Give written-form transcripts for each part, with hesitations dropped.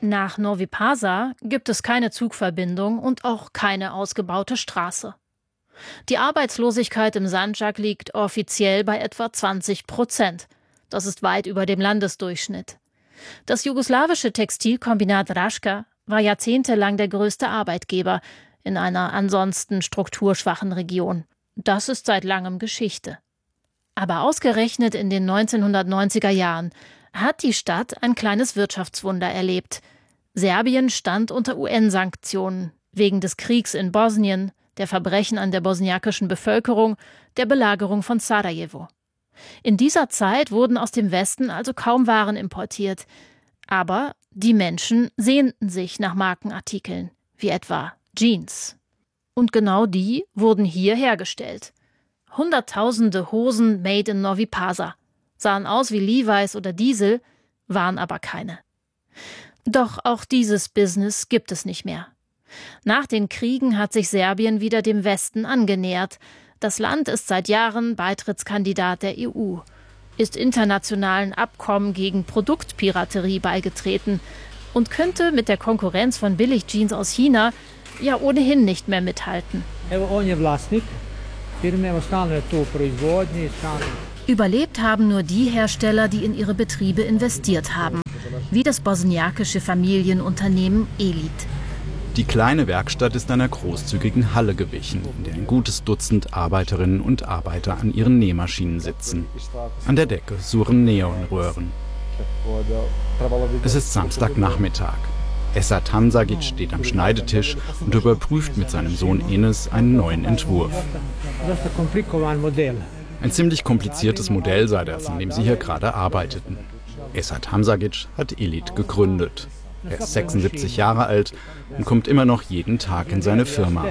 Nach Novi Pazar gibt es keine Zugverbindung und auch keine ausgebaute Straße. Die Arbeitslosigkeit im Sandžak liegt offiziell bei etwa 20%. Das ist weit über dem Landesdurchschnitt. Das jugoslawische Textilkombinat Raška war jahrzehntelang der größte Arbeitgeber in einer ansonsten strukturschwachen Region. Das ist seit langem Geschichte. Aber ausgerechnet in den 1990er Jahren hat die Stadt ein kleines Wirtschaftswunder erlebt. Serbien stand unter UN-Sanktionen wegen des Kriegs in Bosnien, der Verbrechen an der bosniakischen Bevölkerung, der Belagerung von Sarajevo. In dieser Zeit wurden aus dem Westen also kaum Waren importiert. Aber die Menschen sehnten sich nach Markenartikeln, wie etwa Jeans. Und genau die wurden hier hergestellt. Hunderttausende Hosen made in Novi Pazar. Sahen aus wie Levi's oder Diesel, waren aber keine. Doch auch dieses Business gibt es nicht mehr. Nach den Kriegen hat sich Serbien wieder dem Westen angenähert. Das Land ist seit Jahren Beitrittskandidat der EU, ist internationalen Abkommen gegen Produktpiraterie beigetreten und könnte mit der Konkurrenz von Billigjeans aus China ja ohnehin nicht mehr mithalten. Überlebt haben nur die Hersteller, die in ihre Betriebe investiert haben, wie das bosniakische Familienunternehmen Elit. Die kleine Werkstatt ist einer großzügigen Halle gewichen, in der ein gutes Dutzend Arbeiterinnen und Arbeiter an ihren Nähmaschinen sitzen. An der Decke surren Neonröhren. Es ist Samstagnachmittag. Esat Hamzagic steht am Schneidetisch und überprüft mit seinem Sohn Enes einen neuen Entwurf. Ein ziemlich kompliziertes Modell sei das, an dem sie hier gerade arbeiteten. Esat Hamzagic hat Elit gegründet. Er ist 76 Jahre alt und kommt immer noch jeden Tag in seine Firma.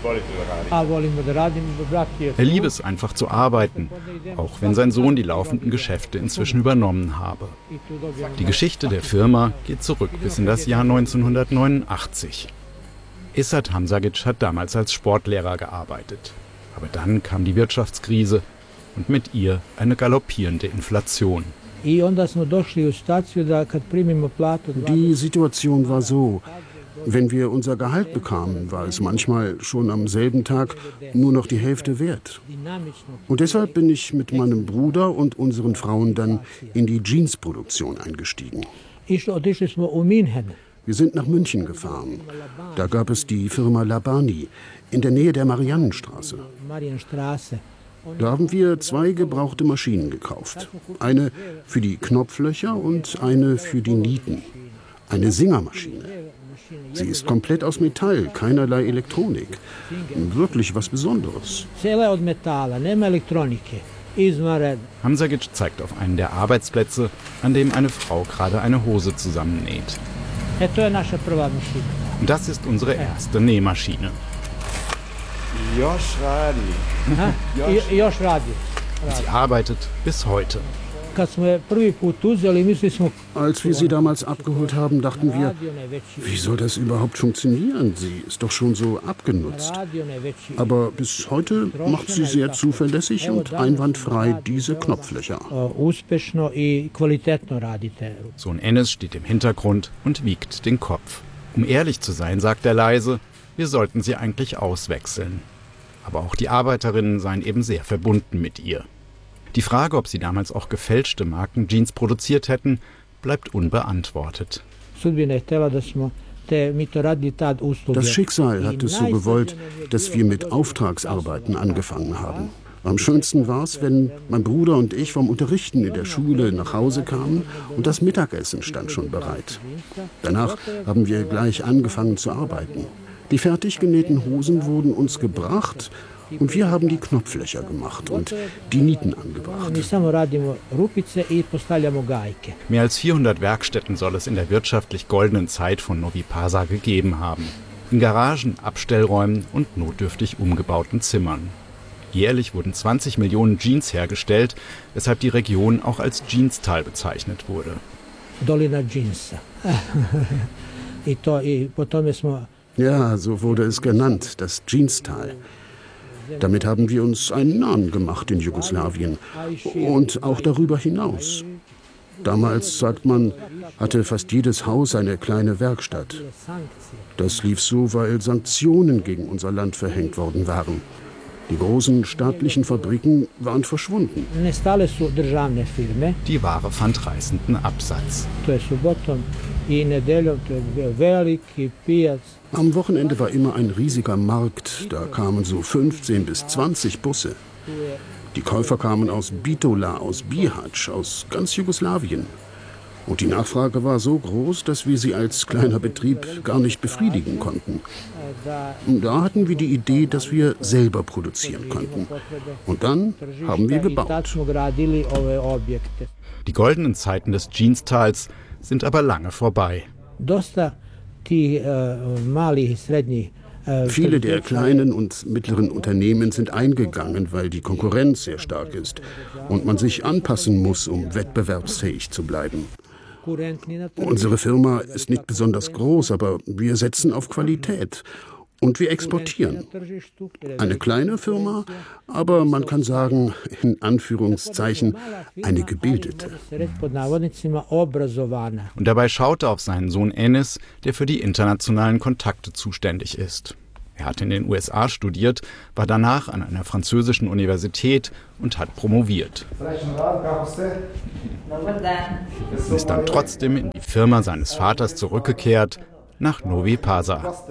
Er liebe es einfach zu arbeiten, auch wenn sein Sohn die laufenden Geschäfte inzwischen übernommen habe. Die Geschichte der Firma geht zurück bis in das Jahr 1989. Esat Hamzagic hat damals als Sportlehrer gearbeitet. Aber dann kam die Wirtschaftskrise und mit ihr eine galoppierende Inflation. Die Situation war so, wenn wir unser Gehalt bekamen, war es manchmal schon am selben Tag nur noch die Hälfte wert. Und deshalb bin ich mit meinem Bruder und unseren Frauen dann in die Jeansproduktion eingestiegen. Wir sind nach München gefahren. Da gab es die Firma Labani in der Nähe der Mariannenstraße. Da haben wir 2 gebrauchte Maschinen gekauft. Eine für die Knopflöcher und eine für die Nieten. Eine Singermaschine. Sie ist komplett aus Metall, keinerlei Elektronik. Wirklich was Besonderes. Hamzagic zeigt auf einen der Arbeitsplätze, an dem eine Frau gerade eine Hose zusammennäht. Und das ist unsere erste Nähmaschine. Und sie arbeitet bis heute. Als wir sie damals abgeholt haben, dachten wir, wie soll das überhaupt funktionieren? Sie ist doch schon so abgenutzt. Aber bis heute macht sie sehr zuverlässig und einwandfrei diese Knopflöcher. Sohn Enes steht im Hintergrund und wiegt den Kopf. Um ehrlich zu sein, sagt er leise, wir sollten sie eigentlich auswechseln. Aber auch die Arbeiterinnen seien eben sehr verbunden mit ihr. Die Frage, ob sie damals auch gefälschte Markenjeans produziert hätten, bleibt unbeantwortet. Das Schicksal hat es so gewollt, dass wir mit Auftragsarbeiten angefangen haben. Am schönsten war es, wenn mein Bruder und ich vom Unterrichten in der Schule nach Hause kamen und das Mittagessen stand schon bereit. Danach haben wir gleich angefangen zu arbeiten. Die fertig genähten Hosen wurden uns gebracht und wir haben die Knopflöcher gemacht und die Nieten angebracht. Mehr als 400 Werkstätten soll es in der wirtschaftlich goldenen Zeit von Novi Pazar gegeben haben. In Garagen, Abstellräumen und notdürftig umgebauten Zimmern. Jährlich wurden 20 Millionen Jeans hergestellt, weshalb die Region auch als Jeanstal bezeichnet wurde. Ja, so wurde es genannt, das Jeanstal. Damit haben wir uns einen Namen gemacht in Jugoslawien und auch darüber hinaus. Damals, sagt man, hatte fast jedes Haus eine kleine Werkstatt. Das lief so, weil Sanktionen gegen unser Land verhängt worden waren. Die großen staatlichen Fabriken waren verschwunden. Die Ware fand reißenden Absatz. Am Wochenende war immer ein riesiger Markt. Da kamen so 15 bis 20 Busse. Die Käufer kamen aus Bitola, aus Bihać, aus ganz Jugoslawien. Und die Nachfrage war so groß, dass wir sie als kleiner Betrieb gar nicht befriedigen konnten. Und da hatten wir die Idee, dass wir selber produzieren konnten. Und dann haben wir gebaut. Die goldenen Zeiten des Jeanstals sind aber lange vorbei. Viele der kleinen und mittleren Unternehmen sind eingegangen, weil die Konkurrenz sehr stark ist und man sich anpassen muss, um wettbewerbsfähig zu bleiben. Unsere Firma ist nicht besonders groß, aber wir setzen auf Qualität und wir exportieren. Eine kleine Firma, aber man kann sagen, in Anführungszeichen, eine gebildete. Und dabei schaut er auf seinen Sohn Enes, der für die internationalen Kontakte zuständig ist. Er hat in den USA studiert, war danach an einer französischen Universität und hat promoviert. Ist dann trotzdem in die Firma seines Vaters zurückgekehrt, nach Novi Pazar.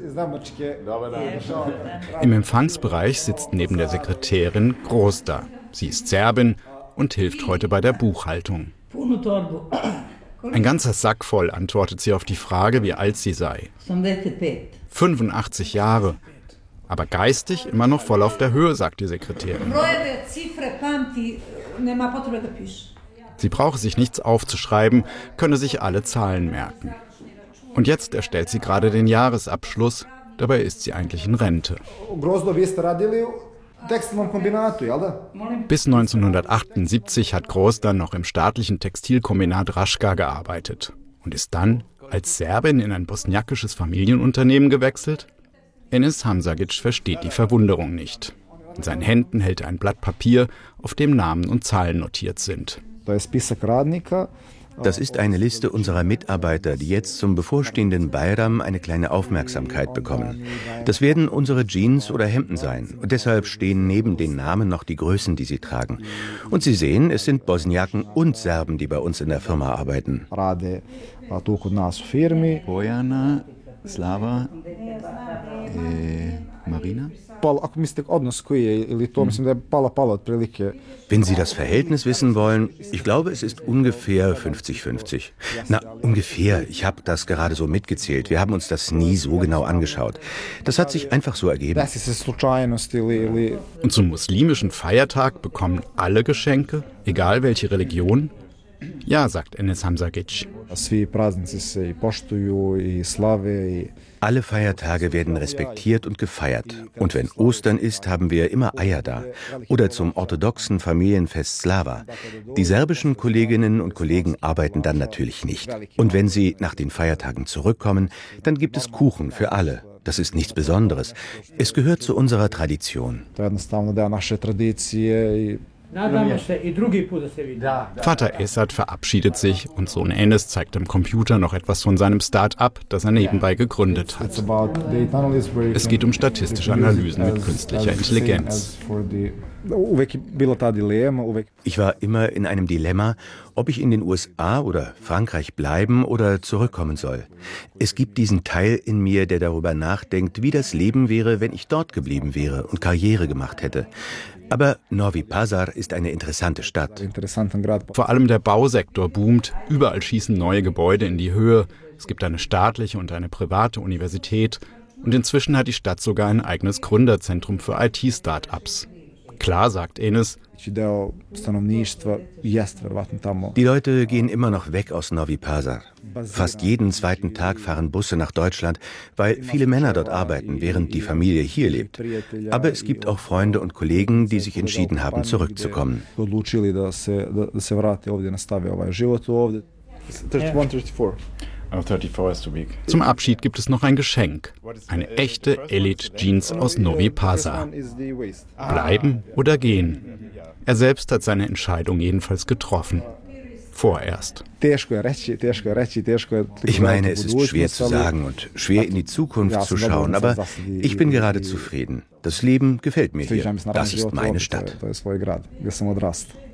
Im Empfangsbereich sitzt neben der Sekretärin Grosta. Sie ist Serbin und hilft heute bei der Buchhaltung. Ein ganzer Sack voll, antwortet sie auf die Frage, wie alt sie sei. 85 Jahre. Aber geistig immer noch voll auf der Höhe, sagt die Sekretärin. Sie brauche sich nichts aufzuschreiben, könne sich alle Zahlen merken. Und jetzt erstellt sie gerade den Jahresabschluss, dabei ist sie eigentlich in Rente. Bis 1978 hat Grosta noch im staatlichen Textilkombinat Raška gearbeitet und ist dann als Serbin in ein bosniakisches Familienunternehmen gewechselt? Enes Hamzagic versteht die Verwunderung nicht. In seinen Händen hält er ein Blatt Papier, auf dem Namen und Zahlen notiert sind. Das ist eine Liste unserer Mitarbeiter, die jetzt zum bevorstehenden Bayram eine kleine Aufmerksamkeit bekommen. Das werden unsere Jeans oder Hemden sein. Und deshalb stehen neben den Namen noch die Größen, die sie tragen. Und Sie sehen, es sind Bosniaken und Serben, die bei uns in der Firma arbeiten. Bojana, Slava, Marina? Wenn Sie das Verhältnis wissen wollen, ich glaube, es ist ungefähr 50-50. Na, ungefähr. Ich habe das gerade so mitgezählt. Wir haben uns das nie so genau angeschaut. Das hat sich einfach so ergeben. Und zum muslimischen Feiertag bekommen alle Geschenke, egal welche Religion? Ja, sagt Enes Hamzagic. Alle Feiertage werden respektiert und gefeiert. Und wenn Ostern ist, haben wir immer Eier da. Oder zum orthodoxen Familienfest Slava. Die serbischen Kolleginnen und Kollegen arbeiten dann natürlich nicht. Und wenn sie nach den Feiertagen zurückkommen, dann gibt es Kuchen für alle. Das ist nichts Besonderes. Es gehört zu unserer Tradition. Vater Esad verabschiedet sich und Sohn Enes zeigt am Computer noch etwas von seinem Start-up, das er nebenbei gegründet hat. Es geht um statistische Analysen mit künstlicher Intelligenz. Ich war immer in einem Dilemma, ob ich in den USA oder Frankreich bleiben oder zurückkommen soll. Es gibt diesen Teil in mir, der darüber nachdenkt, wie das Leben wäre, wenn ich dort geblieben wäre und Karriere gemacht hätte. Aber Novi Pazar ist eine interessante Stadt. Vor allem der Bausektor boomt, überall schießen neue Gebäude in die Höhe. Es gibt eine staatliche und eine private Universität. Und inzwischen hat die Stadt sogar ein eigenes Gründerzentrum für IT-Startups. Klar, sagt Enes, die Leute gehen immer noch weg aus Novi Pazar. Fast jeden zweiten Tag fahren Busse nach Deutschland, weil viele Männer dort arbeiten, während die Familie hier lebt. Aber es gibt auch Freunde und Kollegen, die sich entschieden haben, zurückzukommen. Zum Abschied gibt es noch ein Geschenk. Eine echte Elite-Jeans aus Novi Pazar. Bleiben oder gehen? Er selbst hat seine Entscheidung jedenfalls getroffen. Vorerst. Ich meine, es ist schwer zu sagen und schwer in die Zukunft zu schauen, aber ich bin gerade zufrieden. Das Leben gefällt mir hier. Das ist meine Stadt.